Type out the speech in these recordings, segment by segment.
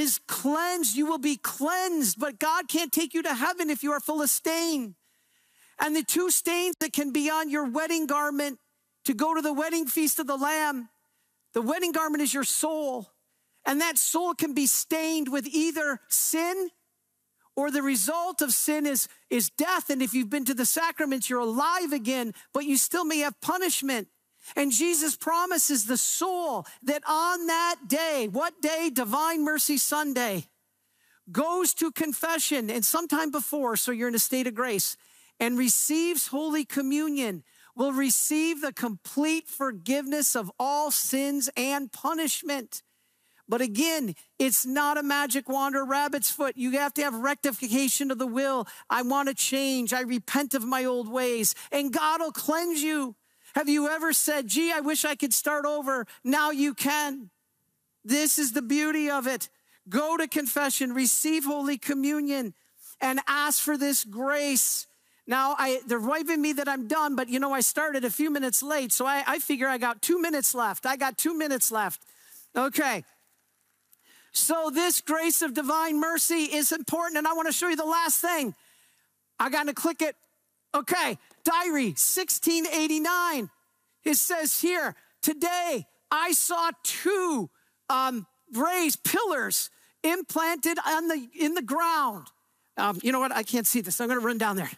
is cleansed, you will be cleansed. But God can't take you to heaven if you are full of stain. And the two stains that can be on your wedding garment to go to the wedding feast of the Lamb, the wedding garment is your soul. And that soul can be stained with either sin, or the result of sin is death. And if you've been to the sacraments, you're alive again, but you still may have punishment. And Jesus promises the soul that on that day, what day? Divine Mercy Sunday, goes to confession and sometime before, so you're in a state of grace, and receives Holy Communion, will receive the complete forgiveness of all sins and punishment. But again, it's not a magic wand or rabbit's foot. You have to have rectification of the will. I want to change. I repent of my old ways. And God will cleanse you. Have you ever said, gee, I wish I could start over? Now you can. This is the beauty of it. Go to confession, receive Holy Communion, and ask for this grace. Now, they're waving me that I'm done, but you know, I started a few minutes late, so I figure I got 2 minutes left. I got 2 minutes left. Okay. So this grace of divine mercy is important, and I want to show you the last thing. I got to click it. Okay, diary 1689. It says here, today I saw two raised pillars implanted in the ground. You know what? I can't see this. I'm going to run down there.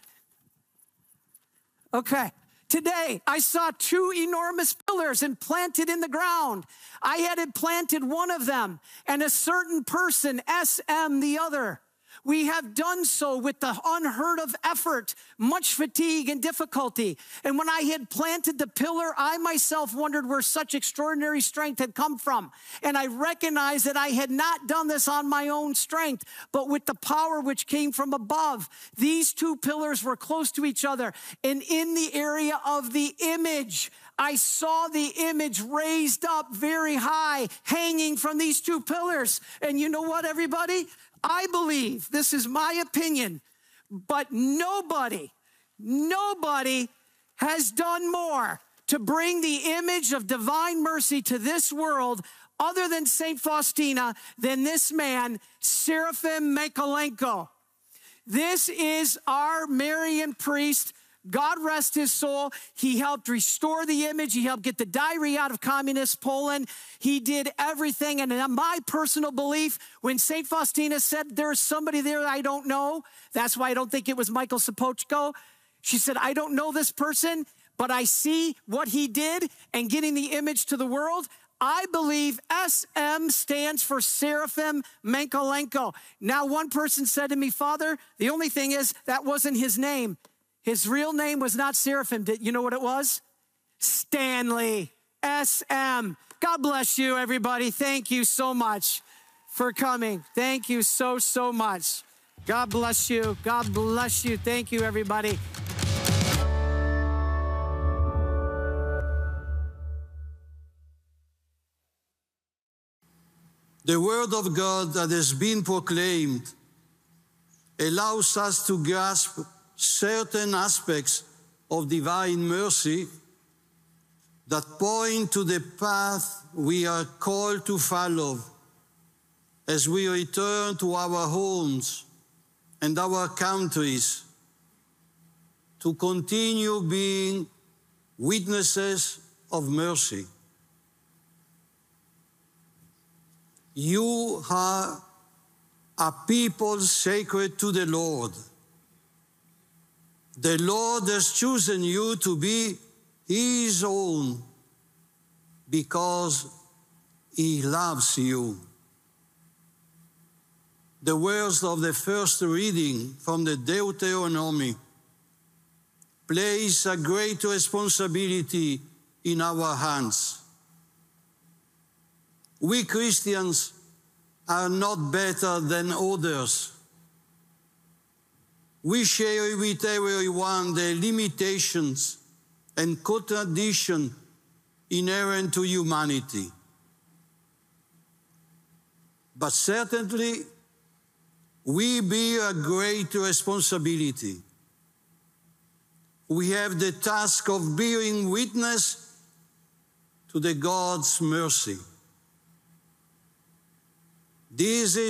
Okay. Today, I saw two enormous pillars implanted in the ground. I had implanted one of them, and a certain person, SM, the other. We have done so with the unheard of effort, much fatigue and difficulty. And when I had planted the pillar, I myself wondered where such extraordinary strength had come from. And I recognized that I had not done this on my own strength, but with the power which came from above. These two pillars were close to each other. And in the area of the image, I saw the image raised up very high, hanging from these two pillars. And you know what, everybody? I believe, this is my opinion, but nobody has done more to bring the image of divine mercy to this world other than St. Faustina than this man, Seraphim Michalenko. This is our Marian priest. God rest his soul. He helped restore the image. He helped get the diary out of communist Poland. He did everything. And in my personal belief, when St. Faustina said there's somebody there I don't know, that's why I don't think it was Michael Sapochko. She said, I don't know this person, but I see what he did and getting the image to the world. I believe SM stands for Seraphim Michalenko. Now, one person said to me, Father, the only thing is that wasn't his name. His real name was not Seraphim. You know what it was? Stanley, SM. God bless you, everybody. Thank you so much for coming. Thank you so, so much. God bless you. God bless you. Thank you, everybody. The word of God that has been proclaimed allows us to grasp certain aspects of divine mercy that point to the path we are called to follow as we return to our homes and our countries to continue being witnesses of mercy. You are a people sacred to the Lord. The Lord has chosen you to be His own because He loves you. The words of the first reading from the Deuteronomy place a great responsibility in our hands. We Christians are not better than others. We share with everyone the limitations and contradiction inherent to humanity. But certainly, we bear a great responsibility. We have the task of bearing witness to the God's mercy. This is